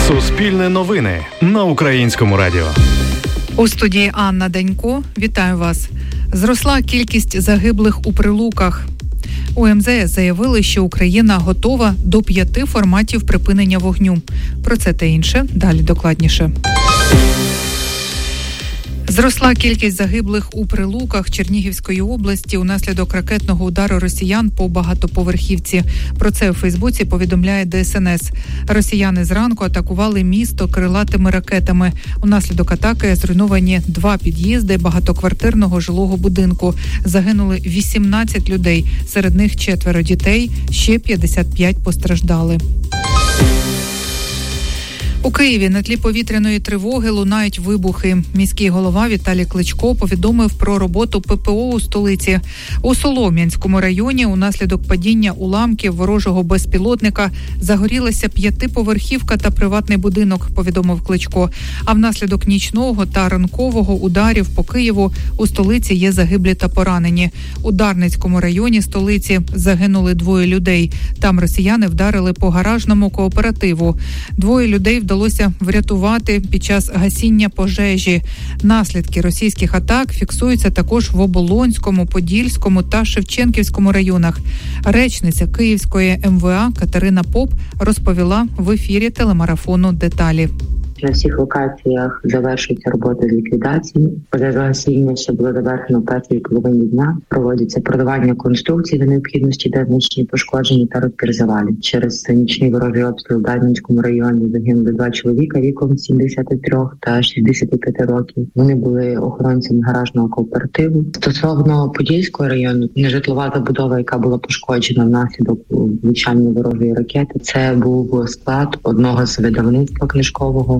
Суспільне новини на Українському радіо. У студії Анна Данько. Вітаю вас. Зросла кількість загиблих у Прилуках. У МЗС заявили, що Україна готова до 5 форматів припинення вогню. Про це та інше далі докладніше. Зросла кількість загиблих у Прилуках Чернігівської області унаслідок ракетного удару росіян по багатоповерхівці. Про це у Фейсбуці повідомляє ДСНС. Росіяни зранку атакували місто крилатими ракетами. Унаслідок атаки зруйновані 2 під'їзди багатоквартирного жилого будинку. Загинули 18 людей, серед них 4 дітей, ще 55 постраждали. У Києві на тлі повітряної тривоги лунають вибухи. Міський голова Віталій Кличко повідомив про роботу ППО у столиці. У Солом'янському районі унаслідок падіння уламків ворожого безпілотника загорілася 5-поверхівка та приватний будинок, повідомив Кличко. А внаслідок нічного та ранкового ударів по Києву у столиці є загиблі та поранені. У Дарницькому районі столиці загинули 2 людей. Там росіяни вдарили по гаражному кооперативу. 2 людей вдалося врятувати під час гасіння пожежі. Наслідки російських атак фіксуються також в Оболонському, Подільському та Шевченківському районах. Речниця Київської МВА Катерина Поп розповіла в ефірі телемарафону деталі. На всіх локаціях завершується робота з ліквідації. Пожежогасіння ще було завершено в першій половині дня. Проводиться продавання конструкцій за необхідності, де значні пошкоджені та розбір завалів. Через нічний ворожий обстріл в Дарницькому районі загинули 2 чоловіка віком 73 та 65 років. Вони були охоронцями гаражного кооперативу. Стосовно Подільського району, нежитлова забудова, яка була пошкоджена внаслідок влучання ворожої ракети, це був склад одного з видавництва книжкового.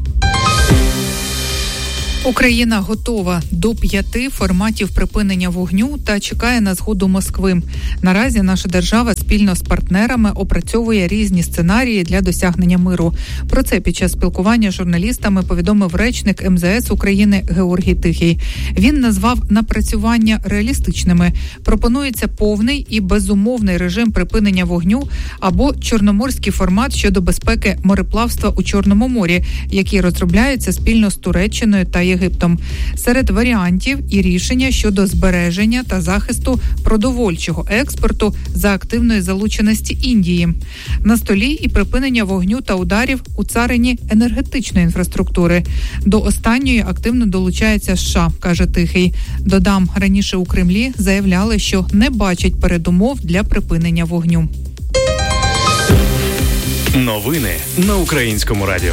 Україна готова до 5 форматів припинення вогню та чекає на згоду Москви. Наразі наша держава спільно з партнерами опрацьовує різні сценарії для досягнення миру. Про це під час спілкування з журналістами повідомив речник МЗС України Георгій Тихий. Він назвав напрацювання реалістичними. Пропонується повний і безумовний режим припинення вогню або чорноморський формат щодо безпеки мореплавства у Чорному морі, який розробляється спільно з Туреччиною та Єгиптом. Серед варіантів і рішення щодо збереження та захисту продовольчого експорту за активної залученості Індії. На столі і припинення вогню та ударів у царині енергетичної інфраструктури. До останньої активно долучається США, каже Тихий. Додам, раніше у Кремлі заявляли, що не бачать передумов для припинення вогню. Новини на Українському радіо.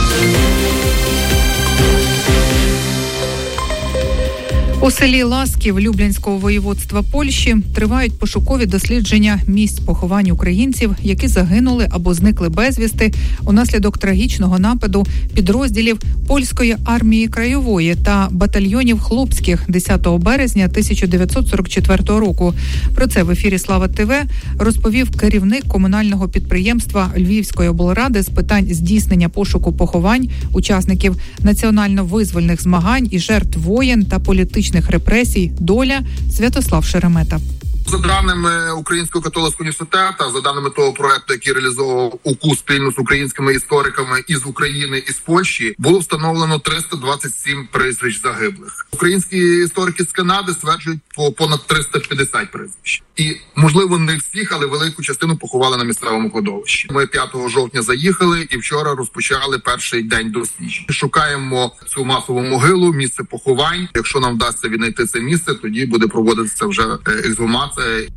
У селі Ласків Люблінського воєводства Польщі тривають пошукові дослідження місць поховань українців, які загинули або зникли безвісти унаслідок трагічного нападу підрозділів Польської армії краєвої та батальйонів хлопських 10 березня 1944 року. Про це в ефірі «Слава ТВ» розповів керівник комунального підприємства Львівської облради з питань здійснення пошуку поховань учасників національно-визвольних змагань і жертв воєн та політичних репресій «Доля» Святослав Шеремета. За даними Українського католицького університету, за даними того проекту, який реалізовував УКУ спільно з українськими істориками із України і з Польщі, було встановлено 327 прізвищ загиблих. Українські історики з Канади стверджують по понад 350 прізвищ. І, можливо, не всіх, але велику частину поховали на місцевому кладовищі. Ми 5 жовтня заїхали і вчора розпочали перший день досліджень. Шукаємо цю масову могилу, місце поховань. Якщо нам вдасться віднайти це місце, тоді буде проводитися вже ексгумація.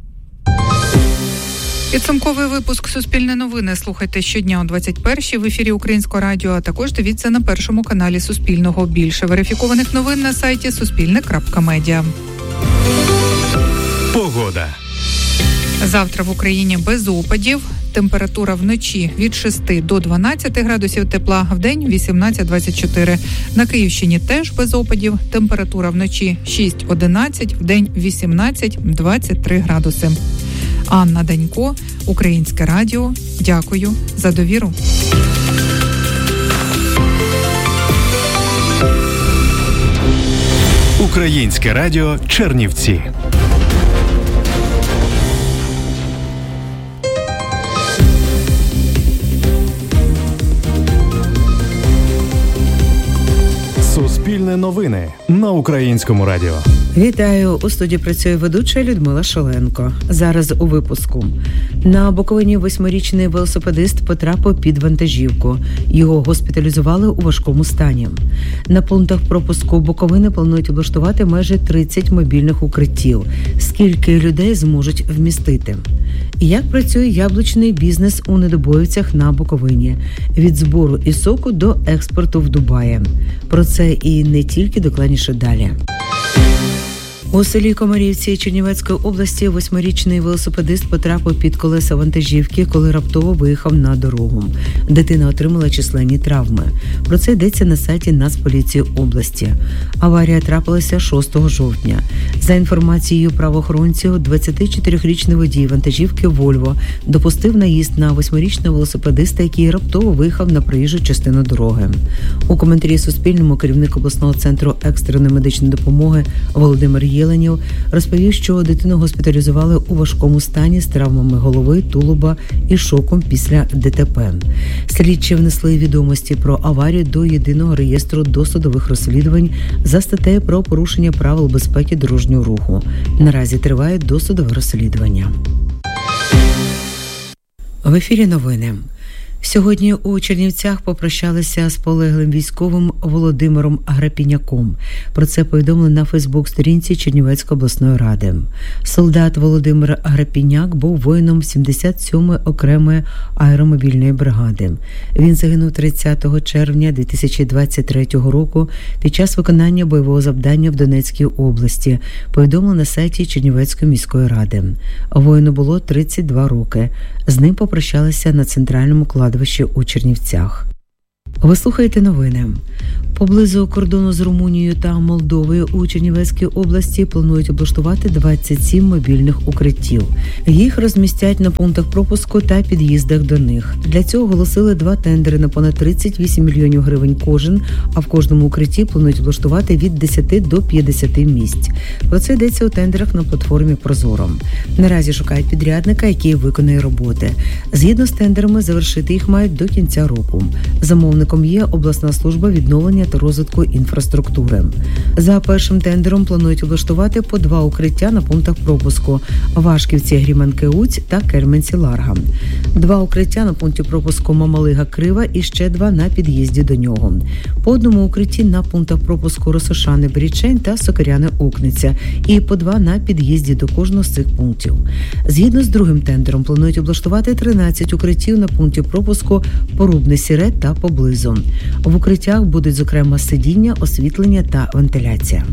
Підсумковий випуск «Суспільне новини» слухайте щодня о 21-й в ефірі Українського радіо, а також дивіться на першому каналі Суспільного. Більше верифікованих новин на сайті суспільне.медіа. Погода. Завтра в Україні без опадів. Температура вночі від 6 до 12 градусів тепла, вдень 18-24. На Київщині теж без опадів. Температура вночі 6-11, вдень 18-23 градуси. Анна Данько, Українське радіо. Дякую за довіру. Українське радіо Чернівці. Суспільне новини на Українському радіо. Вітаю! У студії працює ведуча Людмила Шоленко. Зараз у випуску. На Буковині 8-річний велосипедист потрапив під вантажівку. Його госпіталізували у важкому стані. На пунктах пропуску Буковини планують облаштувати майже 30 мобільних укриттів. Скільки людей зможуть вмістити? Як працює яблучний бізнес у Недобоївцях на Буковині? Від збору і соку до експорту в Дубаї. Про це і не тільки, докладніше далі. У селі Комарівці Чернівецької області 8-річний велосипедист потрапив під колеса вантажівки, коли раптово виїхав на дорогу. Дитина отримала численні травми. Про це йдеться на сайті Нацполіції області. Аварія трапилася 6 жовтня. За інформацією правоохоронців, 24-річний водій вантажівки «Вольво» допустив наїзд на 8-річного велосипедиста, який раптово виїхав на проїжджу частину дороги. У коментарі Суспільному керівник обласного центру екстреної медичної допомоги Володимир Єленів розповів, що дитину госпіталізували у важкому стані з травмами голови, тулуба і шоком після ДТП. Слідчі внесли відомості про аварію до єдиного реєстру досудових розслідувань за статтею про порушення правил безпеки дорожнього руху. Наразі триває досудове розслідування. В ефірі новини. Сьогодні у Чернівцях попрощалися з полеглим військовим Володимиром Грапіняком. Про це повідомили на Фейсбук-сторінці Чернівецької обласної ради. Солдат Володимир Грапіняк був воїном 77-ї окремої аеромобільної бригади. Він загинув 30 червня 2023 року під час виконання бойового завдання в Донецькій області, повідомили на сайті Чернівецької міської ради. Воїну було 32 роки. З ним попрощалися на центральному кладовищі у Чернівцях. Ви слухаєте новини. Поблизу кордону з Румунією та Молдовою у Чернівецькій області планують облаштувати 27 мобільних укриттів. Їх розмістять на пунктах пропуску та під'їздах до них. Для цього оголосили 2 тендери на понад 38 мільйонів гривень кожен, а в кожному укритті планують облаштувати від 10 до 50 місць. Про це йдеться у тендерах на платформі «Прозоро». Наразі шукають підрядника, який виконає роботи. Згідно з тендерами, завершити їх мають до кінця року. Замовником є обласна служба відновлення та розвитку інфраструктури. За першим тендером планують облаштувати по 2 укриття на пунктах пропуску – Вашківці, Гріманки-Уць та Керменці-Ларга. 2 укриття на пункті пропуску Мамалига-Крива і ще 2 на під'їзді до нього. По 1 укритті на пунктах пропуску Росошани-Берічень та Сокиряни-Окниця і по 2 на під'їзді до кожного з цих пунктів. Згідно з другим тендером планують облаштувати 13 укриттів на пункті пропуску Порубне-Сіре та поблизу. В укриттях будуть, зокрема, сидіння, освітлення та вентиляція.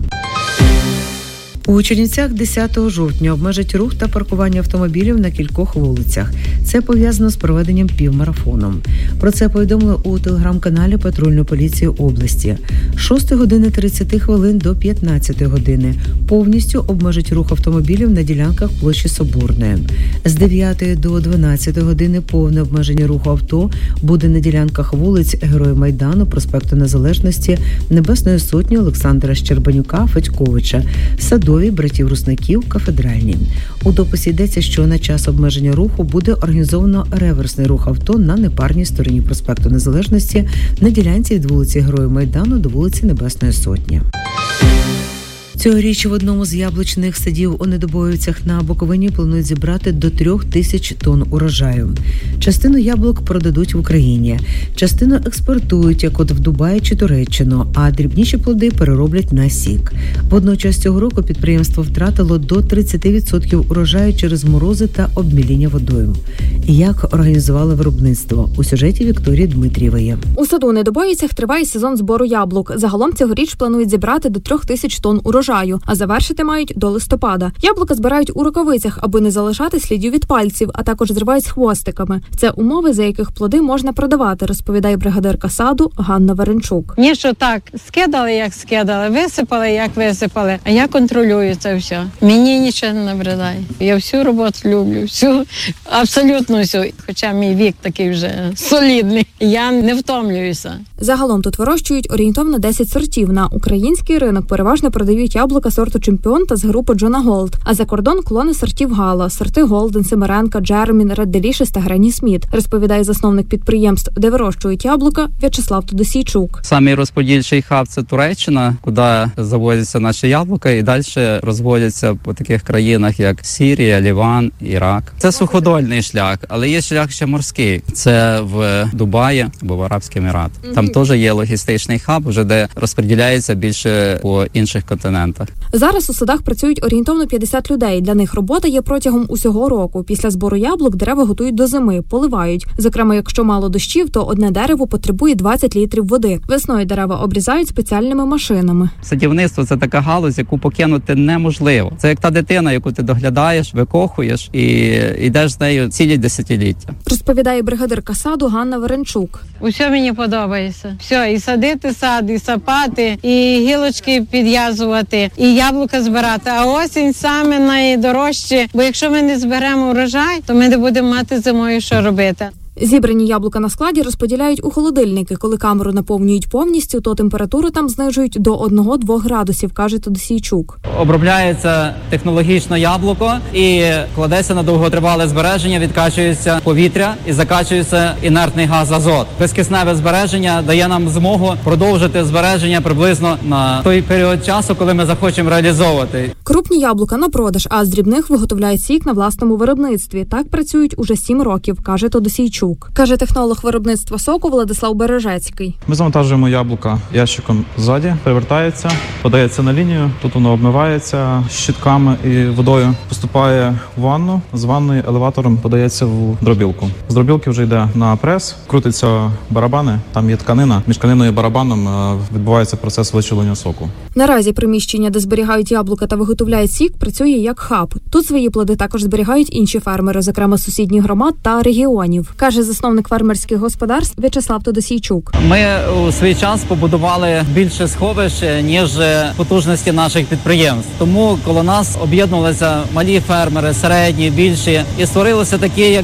У Чернівцях 10 жовтня обмежать рух та паркування автомобілів на кількох вулицях. Це пов'язано з проведенням півмарафону. Про це повідомили у телеграм-каналі Патрульної поліції області. З 6 години 30 хвилин до 15 години повністю обмежать рух автомобілів на ділянках площі Соборної. З 9 до 12 години повне обмеження руху авто буде на ділянках вулиць Героїв Майдану, проспекту Незалежності, Небесної Сотні, Олександра Щербанюка, Федьковича, Садові, братів Русників, Кафедральні. У дописі йдеться, що на час обмеження руху буде організовано реверсний рух авто на непарній стороні проспекту Незалежності на ділянці від вулиці Героїв Майдану до вулиці Небесної Сотні. Цьогоріч в одному з яблучних садів у Недобоївцях на Буковині планують зібрати до 3000 тонн урожаю. Частину яблук продадуть в Україні, частину експортують, як от в Дубаї чи Туреччину, а дрібніші плоди перероблять на сік. Водночас цього року підприємство втратило до 30% урожаю через морози та обміління водою. Як організували виробництво? У сюжеті Вікторії Дмитрієвої. У саду у Недобоївцях триває сезон збору яблук. Загалом цьогоріч планують зібрати до 3000 тонн урожаю, а завершити мають до листопада. Яблука збирають у рукавицях, аби не залишати слідів від пальців, а також зривають з хвостиками. Це умови, за яких плоди можна продавати, розповідає бригадирка саду Ганна Веренчук. Ні, що так, скидали, як скидали, висипали, як висипали, а я контролюю це все. Мені нічого не набридає. Я всю роботу люблю, всю, абсолютно всю. Хоча мій вік такий вже солідний, я не втомлююся. Загалом тут вирощують орієнтовно 10 сортів. На український ринок переважно продають яблука сорту Чемпіон та з групи Джона Голд. А за кордон клони сортів Гала, сорти Голден, Семеренка, Джермін, Ред Делішес та Гренні Сміт, розповідає засновник підприємств, де вирощують яблука, В'ячеслав Тодосійчук. Самий розподільчий хаб – це Туреччина, куди завозяться наші яблука і далі розводяться по таких країнах, як Сирія, Ліван, Ірак. Це суходольний шлях, але є шлях ще морський. Це в Дубаї або в Арабський Емірат. Там теж є логістичний хаб, вже де розподіляється більше по інших континентах. Зараз у садах працюють орієнтовно 50 людей. Для них робота є протягом усього року. Після збору яблук дерева готують до зими, поливають. Зокрема, якщо мало дощів, то одне дерево потребує 20 літрів води. Весною дерева обрізають спеціальними машинами. Садівництво – це така галузь, яку покинути неможливо. Це як та дитина, яку ти доглядаєш, викохуєш і йдеш з нею цілі десятиліття. Розповідає бригадирка саду Ганна Веренчук. Усе мені подобається. Все, і садити сад, і сапати, і гілочки підв'язувати, і яблука збирати. А осінь саме найдорожче, бо якщо ми не зберемо урожай, то ми не будемо мати зимою що робити. Зібрані яблука на складі розподіляють у холодильники. Коли камеру наповнюють повністю, то температуру там знижують до 1-2 градусів, каже Тодосійчук. Обробляється технологічно яблуко і кладеться на довготривале збереження, відкачується повітря і закачується інертний газ азот. Безкисневе збереження дає нам змогу продовжити збереження приблизно на той період часу, коли ми захочемо реалізовувати. Крупні яблука на продаж, а з дрібних виготовляють сік на власному виробництві. Так працюють уже 7 років, каже Тодосійчук. Каже технолог виробництва соку Владислав Бережецький. Ми завантажуємо яблука ящиком ззаді, перевертається, подається на лінію, тут воно обмивається щітками і водою, поступає в ванну, з ванної елеватором подається в дробілку. З дробілки вже йде на прес, крутиться барабани, там є тканина, між тканиною і барабаном відбувається процес вичавлення соку. Наразі приміщення, де зберігають яблука та виготовляють сік, працює як хаб. Тут свої плоди також зберігають інші фермери, зокрема сусідніх громад та регіонів, каже засновник фермерських господарств В'ячеслав Тодосійчук. Ми у свій час побудували більше сховищ, ніж потужності наших підприємств. Тому коло нас об'єднувалися малі фермери, середні, більші, і створилося такі, як